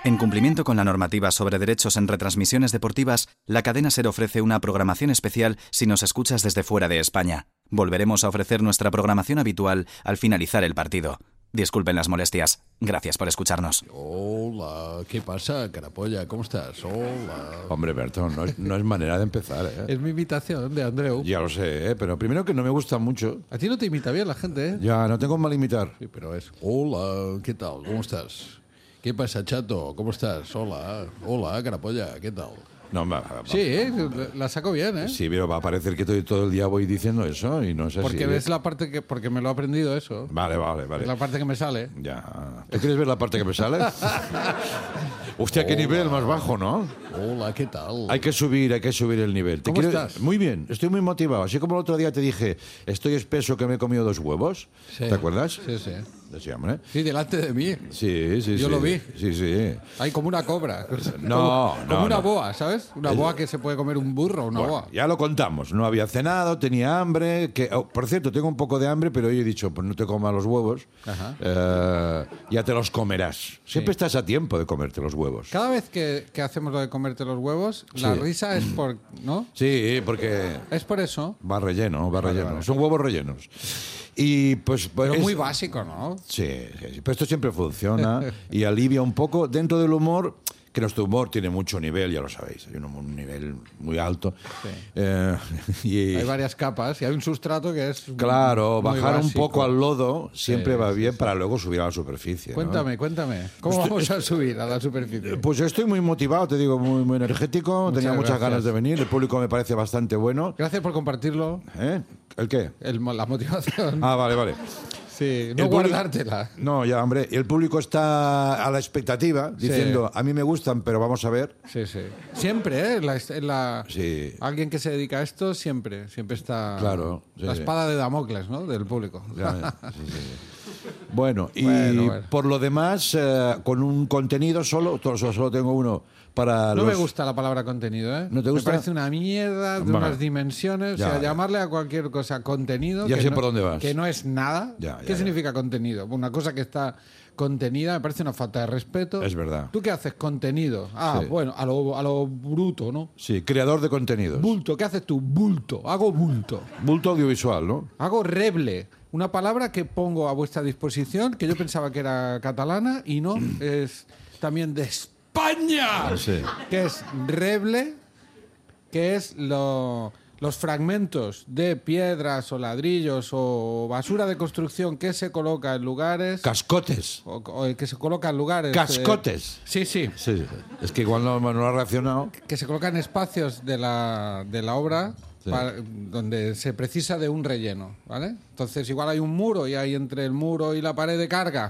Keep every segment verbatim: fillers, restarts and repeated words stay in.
En cumplimiento con la normativa sobre derechos en retransmisiones deportivas, la cadena SER ofrece una programación especial si nos escuchas desde fuera de España. Volveremos a ofrecer nuestra programación habitual al finalizar el partido. Disculpen las molestias. Gracias por escucharnos. Hola, ¿qué pasa, carapolla? ¿Cómo estás? Hola. Hombre, Berto, no es, no es manera de empezar, ¿eh? Es mi imitación de Andreu. Ya lo sé, ¿eh? Pero primero que no me gusta mucho. A ti no te imita bien la gente, ¿eh? Ya, no tengo mal imitar. Sí, pero es... Hola, ¿qué tal? ¿Cómo estás? ¿Qué pasa, chato? ¿Cómo estás? Hola. Hola, carapolla, ¿qué tal? No, va, va, Sí, ¿eh? La saco bien, ¿eh? Sí, pero va a parecer que todo, todo el día voy diciendo eso y no es así. Porque ves la parte que... Porque me lo he aprendido eso. Vale, vale, vale. Es la parte que me sale. Ya. ¿Tú quieres ver la parte que me sale? Hostia, qué Hola. nivel más bajo, ¿no? Hola, ¿qué tal? Hay que subir, hay que subir el nivel. ¿Te ¿Cómo quiero- estás? Muy bien, estoy muy motivado. Así como el otro día te dije, estoy espeso que me he comido dos huevos. Sí. ¿Te acuerdas? Sí, sí. Sí, hombre. Sí, delante de mí. Sí, sí, Yo sí. lo vi. Sí, sí. Hay como una cobra. No, como, no, Como una no. boa, ¿sabes? Una Es- boa que se puede comer un burro, una Bueno, boa. ya lo contamos. No había cenado, tenía hambre. Que, oh, por cierto, tengo un poco de hambre, pero hoy he dicho, pues no te comas los huevos. Ajá. Eh, ya te los comerás. Siempre estás a tiempo de comerte los huevos. Cada vez que, que hacemos lo de comerte los huevos, la Sí. risa es por... ¿No? Sí, porque Es por eso. va relleno, va relleno. vale. Son huevos rellenos. Y pues... pues Pero es- muy básico, ¿no? Sí, sí, sí, pero esto siempre funciona y alivia un poco dentro del humor, que nuestro humor tiene mucho nivel, ya lo sabéis, hay un, un nivel muy alto. Sí. Eh, y, Hay varias capas y hay un sustrato que es... claro, muy bajar un básico. poco al lodo siempre Sí, va sí, bien sí. para luego subir a la superficie. ¿no? Cuéntame, cuéntame. ¿Cómo vamos a subir a la superficie? Pues yo estoy muy motivado, te digo, muy, muy energético, Muchas tenía muchas gracias. ganas de venir, el público me parece bastante bueno. Gracias por compartirlo. ¿Eh? ¿El qué? El mo- la motivación. Ah, vale, vale. Sí, no El público- guardártela. No, ya, hombre, el público está a la expectativa, diciendo, a mí me gustan, pero vamos a ver. Sí, sí. Siempre, ¿eh? La, en la- Sí. Alguien que se dedica a esto siempre, siempre está... Claro, sí, la sí. espada de Damocles, ¿no? Del público. Ya, sí, sí, sí. Bueno, y Bueno, bueno. por lo demás, eh, con un contenido solo, to- solo, solo tengo uno para No los... me gusta la palabra contenido, ¿eh? ¿No te gusta? Me parece una mierda de Bueno. unas dimensiones. Ya, o sea, ya. llamarle a cualquier cosa contenido. Ya que sé no, por dónde vas. Que no es nada. Ya, ya, ¿Qué ya. significa contenido? Una cosa que está contenida me parece una falta de respeto. Es verdad. ¿Tú qué haces? Contenido. Ah, Sí. bueno, a lo, a lo bruto, ¿no? Sí, creador de contenidos. Bulto. ¿Qué haces tú? Bulto. Hago bulto. Bulto audiovisual, ¿no? Hago reble. Una palabra que pongo a vuestra disposición, que yo pensaba que era catalana y no, es también de España. Sí. Que es reble, que es lo- los fragmentos de piedras o ladrillos o basura de construcción que se coloca en lugares... Cascotes. o, o que se coloca en lugares... eh, Cascotes. sí, sí. Sí, sí. Es que igual no, no ha reaccionado. Que se colocan en espacios de la, de la obra Sí. para- donde se precisa de un relleno, ¿vale? Entonces igual hay un muro y hay entre el muro y la pared de carga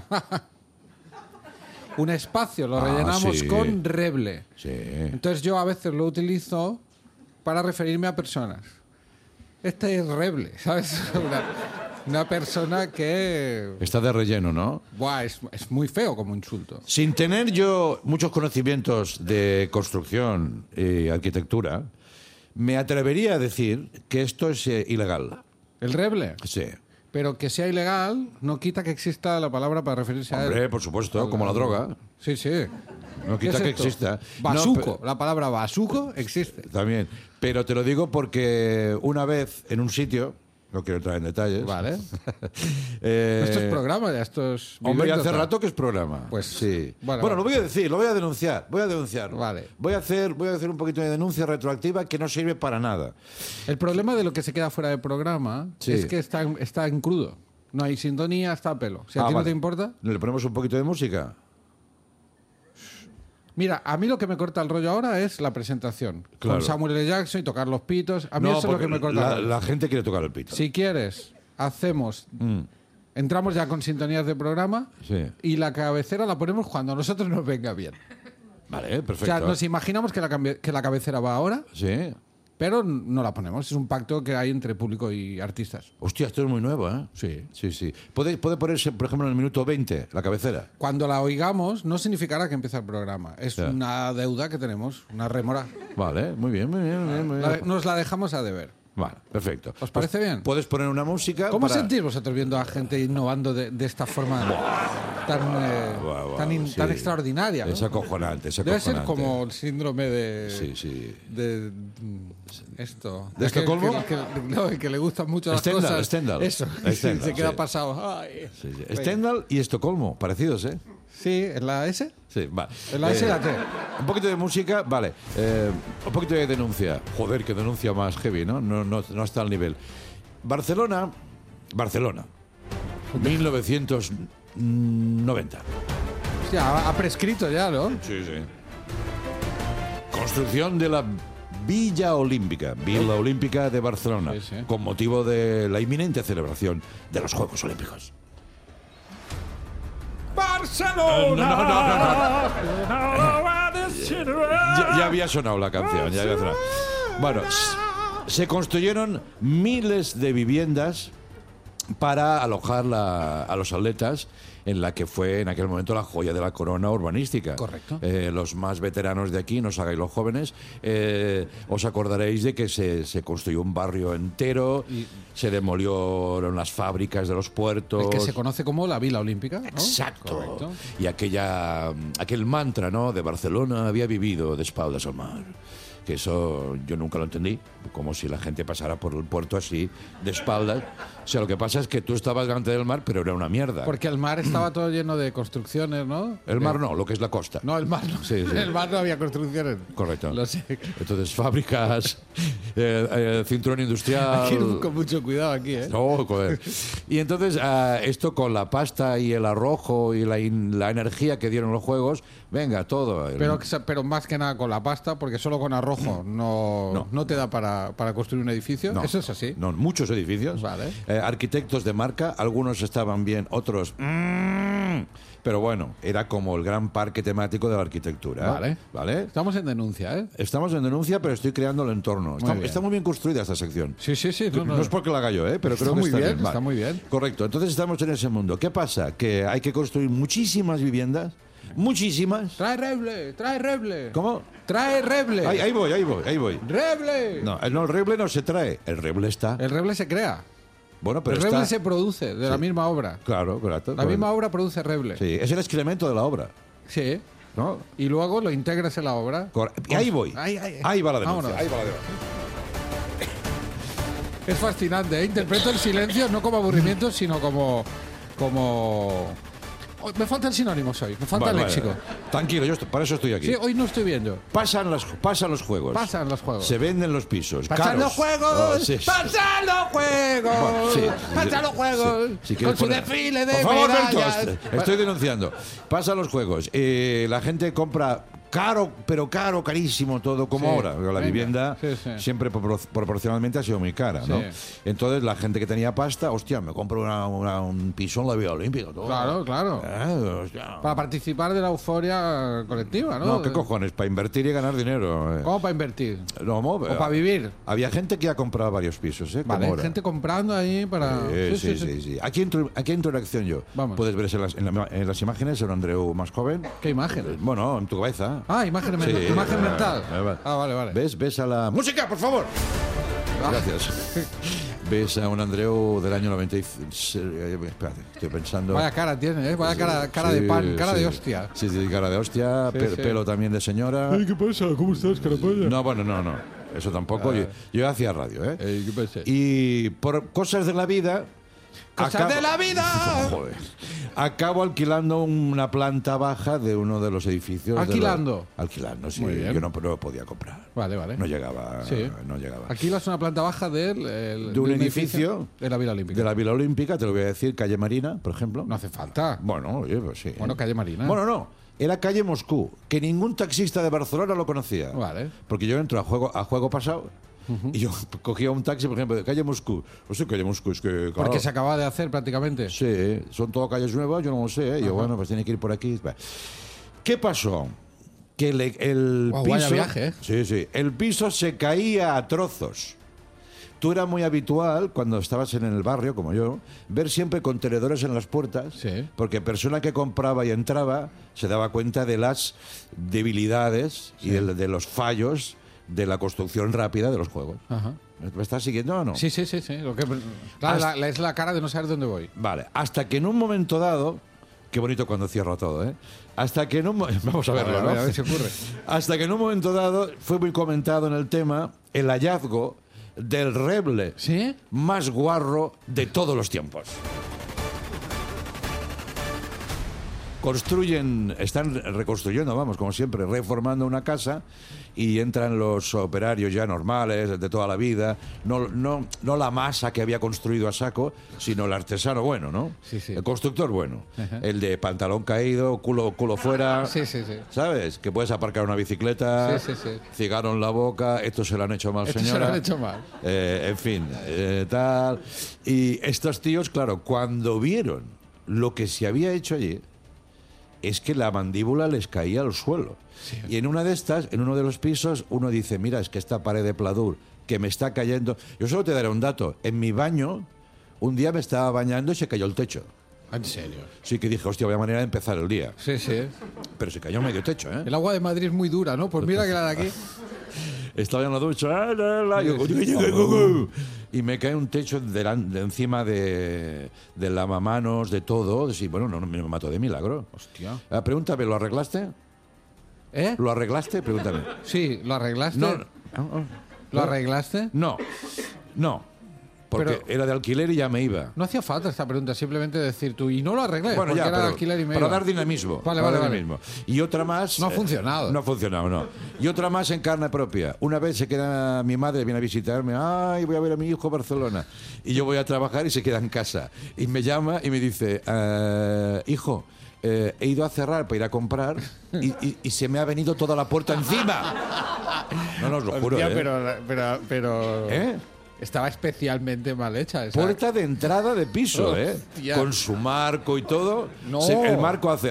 un espacio, lo Ah, rellenamos sí. con reble. Sí. Entonces yo a veces lo utilizo para referirme a personas. Este es reble, ¿sabes? Una, una persona que... Está de relleno, ¿no? Buah, es, es muy feo como insulto. Sin tener yo muchos conocimientos de construcción y arquitectura, me atrevería a decir que esto es eh, ilegal. El reble. Sí. Pero que sea ilegal no quita que exista la palabra para referirse a él. Hombre, por supuesto, como la droga. Sí, sí. No ¿Qué quita es que esto? exista. Basuco. No, La palabra basuco existe. pe- también. Pero te lo digo porque una vez en un sitio, no quiero entrar en detalles. Vale. eh, Esto es programa, ya esto es... Hombre, ya hace vivienda. rato que es programa. Pues, sí. bueno, Bueno, vale. lo voy a decir, lo voy a denunciar, voy a denunciar. Vale. Voy a hacer, voy a hacer un poquito de denuncia retroactiva que no sirve para nada. El problema de lo que se queda fuera del programa Sí. es que está, en- está en crudo. No hay sintonía, está a pelo. Si a Ah, ti no vale. te importa... ¿Le ponemos un poquito de música? Mira, a mí lo que me corta el rollo ahora es la presentación. Claro. Con Samuel L. Jackson y tocar los pitos. A mí No, eso es lo porque que me corta la, el rollo. la gente quiere tocar el pito. Si quieres, hacemos... Mm, Entramos ya con sintonías de programa sí. y la cabecera la ponemos cuando a nosotros nos venga bien. Vale, O perfecto. sea, nos imaginamos que la, cambi- que la cabecera va ahora, Sí. pero no la ponemos. Es un pacto que hay entre público y artistas. Hostia, esto es muy nuevo, ¿eh? Sí. Sí, sí. ¿Puede, puede ponerse, por ejemplo, en el minuto veinte, la cabecera? Cuando la oigamos, no significará que empieza el programa. Es Ya. una deuda que tenemos, una remora. Vale, muy bien, muy bien, muy bien. Muy La- bien. nos la dejamos a deber. Vale, perfecto. ¿Os parece bien? Puedes poner una música ¿Cómo para... sentís vosotros viendo a gente innovando de, de esta forma? tan, eh, Buah, buah, tan, in- sí. tan extraordinaria, ¿no? Es acojonante, es Debe acojonante. ser como el síndrome de... Sí, sí. De mm, esto. ¿De que- Estocolmo? Que, que- no, que le gustan mucho las Stendhal, cosas. Stendhal. Eso. Stendhal, se queda sí. pasado. Ay. Sí, sí. Stendhal y Estocolmo, parecidos, ¿eh? Sí, ¿en la S? Sí, vale. ¿En la S y la T? Un poquito de música, vale. Eh, un poquito de denuncia. Joder, que denuncia más heavy, ¿no? No, no, no está al nivel. Barcelona, Barcelona, mil novecientos noventa. Hostia, ha, ha prescrito ya, ¿no? Sí, sí. Construcción de la Villa Olímpica, Villa Olímpica de Barcelona, Sí, sí. con motivo de la inminente celebración de los Juegos Olímpicos. ¡Barcelona! Ya, ya había sonado la canción, ya había sonado. Bueno, s- se construyeron miles de viviendas para alojar la- a los atletas en la que fue en aquel momento la joya de la corona urbanística. Correcto. Eh, los más veteranos de aquí, no os hagáis los jóvenes, eh, os acordaréis de que se, se construyó un barrio entero, se demolieron las fábricas de los puertos. El que se conoce como la Vila Olímpica, ¿no? Exacto. Correcto. Y aquella, aquel mantra, ¿no? De Barcelona había vivido de espaldas al mar. Que eso yo nunca lo entendí, como si la gente pasara por el puerto así, de espaldas. O sea, lo que pasa es que tú estabas delante del mar, pero era una mierda. Porque el mar estaba todo lleno de construcciones, ¿no? El mar no, lo que es la costa. No, el mar no. Sí, sí. El mar no había construcciones. Correcto. Lo sé. Entonces, fábricas, eh, eh, cinturón industrial... Hay que ir con mucho cuidado aquí, ¿eh? Oh, joder. Y entonces, ah, esto con la pasta y el arrojo y la, in- la energía que dieron los juegos, venga, todo. El- Pero, pero más que nada con la pasta, porque solo con arrojo no, No. no te da para, para construir un edificio. No, Eso es así. No, muchos edificios. Vale. Eh, arquitectos de marca, algunos estaban bien, otros... mm, pero bueno, era como el gran parque temático de la arquitectura. Vale. ¿Vale? Estamos en denuncia, ¿eh? Estamos en denuncia, pero estoy creando el entorno. Está muy, bien. está muy bien construida esta sección. Sí, sí, sí. No, No, no. es porque la haga yo, ¿eh? Pero Está creo que muy está bien, bien. está muy bien. Correcto. Entonces estamos en ese mundo. ¿Qué pasa? Que hay que construir muchísimas viviendas. Muchísimas. Trae reble, trae reble. ¿Cómo? Trae reble. Ahí, ahí voy, ahí voy, ahí voy. ¡Reble! No, el, no, el reble no se trae. El reble está. El reble se crea. Bueno, pero el reble está... se produce de la misma obra. Claro, claro. La misma obra produce reble. Sí, es el excremento de la obra. Sí. ¿No? Y luego lo integras en la obra. Cor- Y ahí voy. Ahí, ahí. Ahí va la denuncia. Vámonos. Ahí va la denuncia. Es fascinante, ¿eh? Interpreto el silencio no como aburrimiento, sino como... como... Oh, me falta el sinónimo hoy, me falta Vale, el vale. léxico. Tranquilo, yo estoy- para eso estoy aquí. Sí, hoy no estoy viendo. Pasan, las, pasan los juegos. Pasan los juegos. Se venden los pisos. ¡Pasan caros. los juegos! Oh, sí. ¡Pasan los juegos! Bueno, sí, sí, ¡Pasan los juegos! sí, si Con quieres su poner- desfile de Por favor, Berto, medallas. est- estoy denunciando. Pasan los juegos. Eh, la gente compra caro, pero caro, carísimo todo, como Sí, ahora. La venga. vivienda Sí, sí. siempre propor- proporcionalmente ha sido muy cara, ¿no? Sí. Entonces la gente que tenía pasta, hostia, me compro una- una- un piso en la Vía Olímpica. Todo. Claro, claro. Eh, hostia. Para participar de la euforia colectiva, ¿no? No, ¿qué cojones? Para invertir y ganar dinero. eh. ¿Cómo para invertir? No, mo- ¿O para vivir? Había gente que ha comprado varios pisos, ¿eh? Como Vale, ahora. gente comprando ahí para... Sí, sí, sí, sí. Aquí entro, aquí entro en acción yo. Vamos. Puedes ver en las, en la- en las imágenes un Andreu más joven. ¿Qué imágenes? Bueno, en tu cabeza. Ah, imagen, Sí, mental. imagen eh, mental. eh, vale. Ah, vale, vale. ¿Ves? ¿Ves a la... ¡Música, por favor! Ah. Gracias. ¿Ves a un Andreu del año noventa y... eh, Espérate, estoy pensando... Vaya cara tiene, ¿eh? Vaya cara, cara Sí, de pan, cara sí. de hostia. Sí, sí, cara de hostia, Sí, pe- sí. pelo también de señora. ¿qué pasa? ¿Cómo estás, carapaya? No, bueno, no, no. Eso tampoco. Yo, yo hacía radio, ¿eh? Eh, ¿qué pasa? Y por cosas de la vida... ¡Cosas de la vida! Joder. Acabo alquilando una planta baja de uno de los edificios. de ¿Alquilando? la- alquilando, sí. Muy bien. Yo no, no podía comprar. Vale, vale. No llegaba. Sí. No llegaba. Aquí es una planta baja del, el- De un edificio de la Vila Olímpica. De la Vila Olímpica, te lo voy a decir, calle Marina, por ejemplo. No hace falta. Bueno, oye, pues sí. Bueno, calle Marina. Bueno, no. Era calle Moscú, que ningún taxista de Barcelona lo conocía. Vale. Porque yo entro a juego, a juego pasado. Y yo cogía un taxi, por ejemplo, de calle Moscú. No sé, calle Moscú, es que. Claro, Porque se acaba de hacer prácticamente. Sí, son todo calles nuevas, yo no lo sé. ¿eh? Yo, bueno, pues tiene que ir por aquí. Va. ¿Qué pasó? Que le- el Guau, piso. vaya viaje, ¿eh? Sí, sí. El piso se caía a trozos. Tú era muy habitual, cuando estabas en el barrio, como yo, ver siempre contenedores en las puertas, Sí. porque persona que compraba y entraba se daba cuenta de las debilidades y de, de los fallos de la construcción rápida de los juegos. Ajá. ¿Me estás siguiendo o no? Sí, sí, sí, sí. Lo que, claro, Hasta- la- la- es la cara de no saber dónde voy. Vale, hasta que en un momento dado Qué bonito cuando cierra todo, ¿eh? Hasta que en un mo- Vamos a verlo, A ver, ¿no? a ver, a ver si ocurre. Hasta que en un momento dado fue muy comentado en el tema el hallazgo del reble ¿Sí? más guarro de todos los tiempos. Construyen, están reconstruyendo, vamos, como siempre, reformando una casa y entran los operarios ya normales de toda la vida, no, no, no la masa que había construido a saco, sino el artesano bueno, ¿no? Sí, sí. El constructor bueno. Ajá. El de pantalón caído, culo, culo fuera. Sí, sí, sí. ¿Sabes? Que puedes aparcar una bicicleta, Sí, sí, sí. cigarro en la boca, esto se lo han hecho mal, Esto señora. se lo han hecho mal. Eh, en fin, eh, tal. Y estos tíos, claro, cuando vieron lo que se había hecho allí, es que la mandíbula les caía al suelo. Sí. Y en una de estas, en uno de los pisos, uno dice, mira, es que esta pared de pladur que me está cayendo... Yo solo te daré un dato. En mi baño, un día me estaba bañando y se cayó el techo. ¿En serio? Sí que dije, hostia, vaya manera de empezar el día. Sí, sí. Pero se cayó medio techo, ¿eh? El agua de Madrid es muy dura, ¿no? Pues mira que la de aquí... Estaba en la ducha ah, la, la, y, yo, y me cae un techo de, la- de encima de, de lavamanos, de todo. Sí, bueno, no, no me mató de milagro. Hostia. Ah, pregúntame, ¿lo arreglaste? ¿Eh? ¿Lo arreglaste? Pregúntame. Sí, ¿lo arreglaste? No, no, no, ¿Lo arreglaste? no, no, porque Pero- era de alquiler y ya me iba. No hacía falta esta pregunta, simplemente decir tú, y no lo arreglé, Bueno, porque ya, era de pero alquiler y me para iba. dar dinamismo. Vale, para vale, dar vale. dinamismo. Y otra más... No ha eh, funcionado. No ha funcionado, no. Y otra más en carne propia. Una vez se queda mi madre, viene a visitarme, ay, voy a ver a mi hijo a Barcelona. Y yo voy a trabajar y se queda en casa. Y me llama y me dice, "Eh, hijo, eh, he ido a cerrar para ir a comprar y, y- y se me ha venido toda la puerta encima. No, no, os lo juro, Hostia, ¿eh? pero, pero, pero ¿Eh? estaba especialmente mal hecha esa. Puerta de entrada de piso, ¿eh? Hostia. Con su marco y todo. No. Se- el marco hace...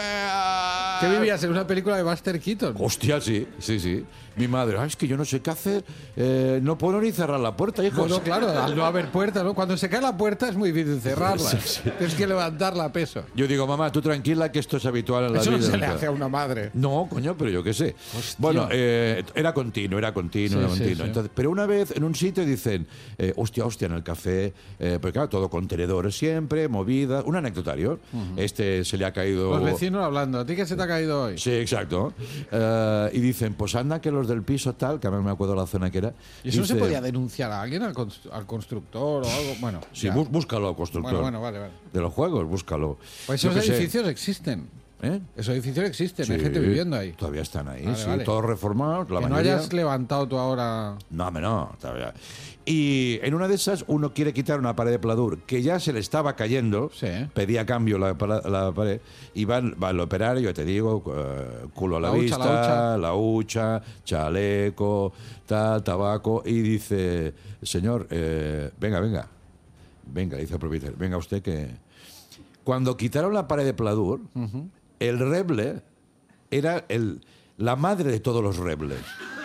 "Ah". ¿Qué vivías en una película de Buster Keaton? Hostia, sí, sí, sí. Mi madre, "Ah, es que yo no sé qué hacer, eh, no puedo ni cerrar la puerta, hijo. Bueno, claro, al no haber puerta, ¿no? Cuando se cae la puerta es muy difícil cerrarla. Sí, sí. Tienes que levantarla a peso. Yo digo, mamá, tú tranquila que esto es habitual en la Eso no vida. se le hace a una madre. No, coño, pero yo qué sé. Hostia. Bueno, eh, era continuo, era continuo, Sí, era sí, continuo. sí. Entonces, pero una vez en un sitio dicen, eh, hostia, hostia, en el café, eh, porque claro, todo contenedores siempre, movidas, un anecdotario. Este se le ha caído... Los vecinos hablando. ¿A ti qué se te ha caído hoy? Sí, exacto. Eh, y dicen, pues anda que los del piso tal, que a mí me acuerdo la zona que era. ¿Y eso no se dice, podía denunciar a alguien, al, cons- al constructor o algo? Bueno, Sí, ya. bú- búscalo, constructor. bueno, bueno, vale, vale. De los juegos, búscalo. Pues Yo esos qué sé. edificios existen. ¿Eh? Esos edificios existen, hay Sí, gente viviendo ahí. Todavía están ahí, Vale, sí, vale. todos reformados, la Que no mayoría. hayas levantado tú ahora... No, hombre, no, todavía. Y en una de esas uno quiere quitar una pared de pladur que ya se le estaba cayendo, Sí. pedía cambio la, pala- la pared, y va, va el operario, ya te digo, eh, culo a la, La hucha, vista, la hucha. la hucha, chaleco, tal, tabaco, y dice, señor, eh, venga, venga, venga, dice el propietario, venga usted que... Cuando quitaron la pared de pladur, el reble era el, la madre de todos los rebles.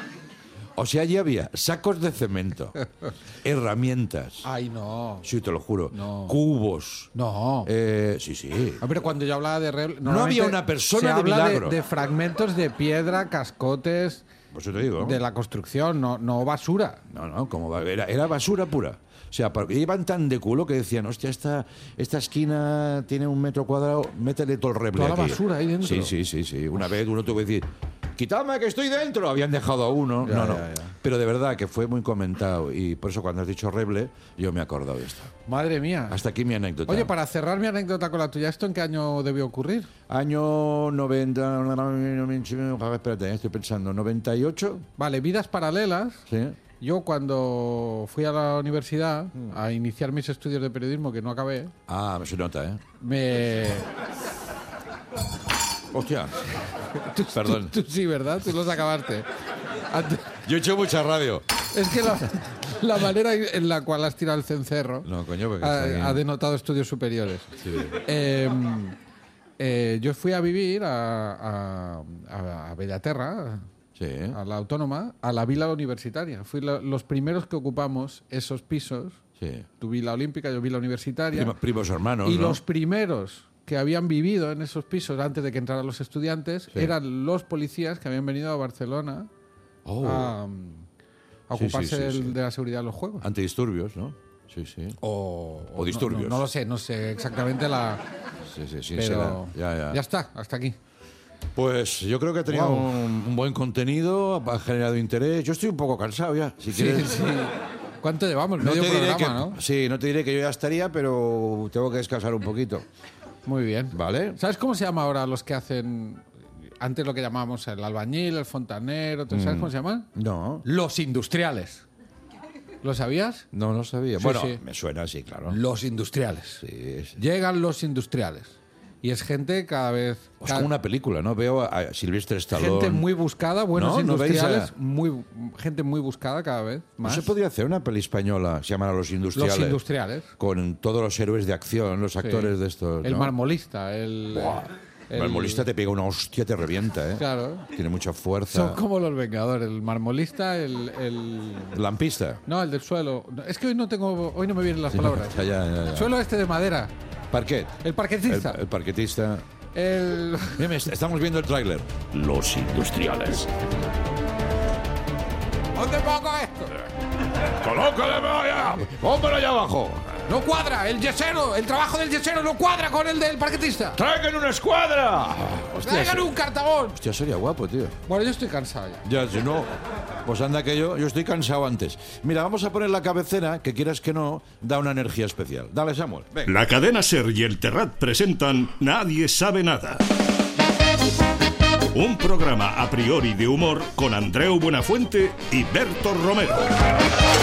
O sea, allí había sacos de cemento, herramientas, Ay, no. sí, te lo juro, No. cubos. No. Eh, sí, sí. Ah, pero cuando yo hablaba de... re- No había una persona se de habla milagro. de fragmentos de piedra, cascotes Por eso te digo. de la construcción, no, no basura. No, no, como va- era, era basura pura. O sea, porque iban tan de culo que decían, hostia, esta, esta esquina tiene un metro cuadrado, métele todo el reble Toda la aquí. basura ahí dentro. Sí, sí, sí, sí. Una vez uno tuvo que decir, quítame que estoy dentro. Habían dejado a uno. Ya, no, no. ya, ya. Pero de verdad que fue muy comentado. Y por eso cuando has dicho reble, yo me he acordado de esto. Madre mía. Hasta aquí mi anécdota. Oye, para cerrar mi anécdota con la tuya, ¿esto en qué año debió ocurrir? Año noventa... Espérate, estoy pensando. ¿noventa y ocho? Vale, vidas paralelas. Sí. Yo cuando fui a la universidad a iniciar mis estudios de periodismo, que no acabé, Ah, se nota, ¿eh? me... Hostia. Tú, Perdón. Tú, tú sí, ¿verdad? Tú los acabaste. Ante- Yo he hecho mucha radio. Es que la, la manera en la cual has tirado el cencerro No, coño, porque está ha, bien. ha denotado estudios superiores. Sí. Eh, eh, yo fui a vivir a, a, a- a Bellaterra, Sí. a la Autónoma, a la Vila Universitaria. Fui la- los primeros que ocupamos esos pisos. Sí. Tu Vila Olímpica, yo Vila Universitaria. Primo- primos hermanos, y ¿no? los primeros que habían vivido en esos pisos antes de que entraran los estudiantes Sí. eran los policías que habían venido a Barcelona Oh. a, a Sí, ocuparse sí, sí, del- sí. de la seguridad de los juegos. Antidisturbios, ¿no? Sí, sí. O, O disturbios. No, no lo sé, no sé exactamente la... Sí, sí, sí. Pero Ya, ya. ya está, hasta aquí. Pues yo creo que ha tenido Wow. un, un buen contenido, ha generado interés. Yo estoy un poco cansado ya. Si Sí, quieres, sí. ¿Cuánto llevamos? no Medio te diré programa, que, ¿no? sí, no te diré que yo ya estaría, pero tengo que descansar un poquito. Muy bien. ¿Vale? ¿Sabes cómo se llama ahora los que hacen antes lo que llamábamos el albañil, el fontanero? ¿Tú sabes cómo se llaman? No, Los industriales. ¿Lo sabías? no, no sabía. Sí, bueno, sí. me suena así, claro. Los industriales. Sí, sí. Llegan los industriales. Y es gente cada vez... Es cada- como una película, ¿no? Veo a Silvestre Stallone. gente muy buscada, buenos ¿No? ¿No veis industriales, a- muy, gente muy buscada cada vez ¿No más. se podría hacer una peli española, se llaman Los Industriales? Los industriales. Con todos los héroes de acción, los actores Sí. de estos. El ¿no? marmolista, el... Buah. el- El marmolista te pega una hostia, te revienta, ¿eh? Claro. Tiene mucha fuerza. Son como los Vengadores. El marmolista, el... el... Lampista. No, el del suelo. Es que hoy no tengo, hoy no me vienen las palabras. Ya, ya, ya, ya. Suelo este de madera. Parquet. El parquetista. El, el parquetista. El... Mira, est- estamos viendo el tráiler. Los Industriales. ¿Dónde pongo esto? ¡Colócale allá! ¡Póngalo allá abajo! No cuadra. El yesero, el trabajo del yesero no cuadra con el del parquetista. ¡Traigan una escuadra! Hostia, Traigan se- un cartabón. hostia, sería guapo, tío. Bueno, yo estoy cansado ya. Ya, si no, pues anda que yo, yo estoy cansado antes. Mira, vamos a poner la cabecera, que quieras que no, da una energía especial. Dale, Samuel. Venga. La cadena SER y el Terrat presentan Nadie sabe nada. Un programa a priori de humor con Andreu Buenafuente y Berto Romero.